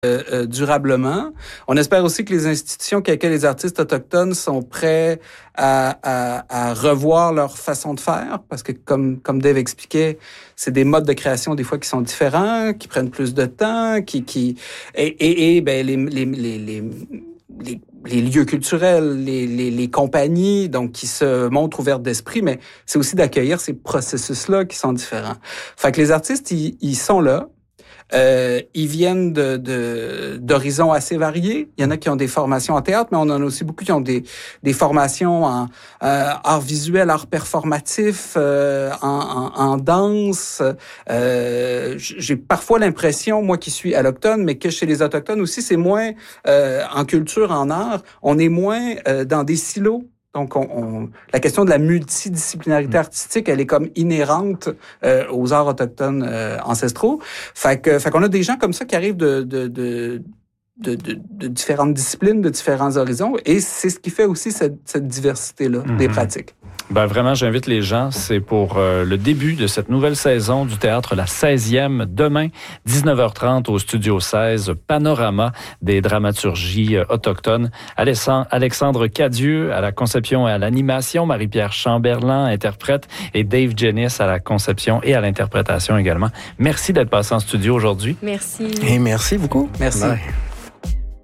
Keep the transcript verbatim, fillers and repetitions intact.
Euh, euh, durablement. On espère aussi que les institutions qui accueillent les artistes autochtones sont prêts à, à, à revoir leur façon de faire, parce que comme comme Dave expliquait, c'est des modes de création des fois qui sont différents, qui prennent plus de temps, qui qui et et, et ben les les les les, les les lieux culturels, les, les, les compagnies, donc qui se montrent ouvertes d'esprit, mais c'est aussi d'accueillir ces processus-là qui sont différents. Fait que les artistes, ils, ils sont là. Euh, ils viennent de, de, d'horizons assez variés. Il y en a qui ont des formations en théâtre, mais on en a aussi beaucoup qui ont des, des formations en euh, art visuel, art performatif, euh, en, en, en danse. Euh, j'ai parfois l'impression, moi qui suis alloctone, mais que chez les autochtones aussi, c'est moins euh, en culture, en art, on est moins euh, dans des silos. Donc, on, on, la question de la multidisciplinarité artistique, elle est comme inhérente euh, aux arts autochtones euh, ancestraux. Fait que, fait qu'on a des gens comme ça qui arrivent de, de, de, de, de, de différentes disciplines, de différents horizons, et c'est ce qui fait aussi cette, cette diversité-là mm-hmm. des pratiques. Ben vraiment, j'invite les gens. C'est pour euh, le début de cette nouvelle saison du théâtre, la seizième, demain, dix-neuf heures trente au Studio seize, panorama des dramaturgies euh, autochtones. Alexandre Cadieux à la conception et à l'animation, Marie-Pierre Chamberlain, interprète, et Dave Jennis à la conception et à l'interprétation également. Merci d'être passé en studio aujourd'hui. Merci. Et merci beaucoup. Merci. Bye.